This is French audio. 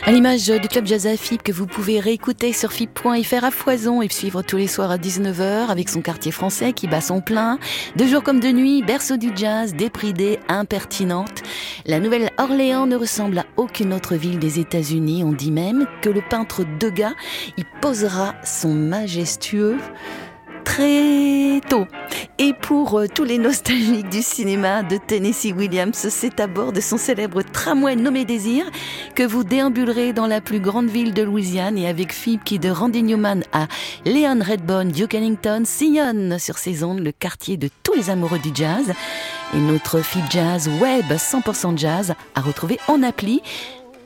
À l'image du Club Jazz à FIP que vous pouvez réécouter sur FIP.fr à foison et suivre tous les soirs à 19h avec son quartier français qui bat son plein. De jour comme de nuit, berceau du jazz, débridée, impertinente. La Nouvelle-Orléans ne ressemble à aucune autre ville des États-Unis. On dit même que le peintre Degas y posera son majestueux très tôt. Et pour tous les nostalgiques du cinéma de Tennessee Williams, c'est à bord de son célèbre tramway nommé Désir que vous déambulerez dans la plus grande ville de Louisiane et avec Phoebe qui de Randy Newman à Leon Redbone, Duke Ellington sillonne sur ses ondes le quartier de tous les amoureux du jazz. Et notre Phoebe Jazz Web 100% jazz à retrouver en appli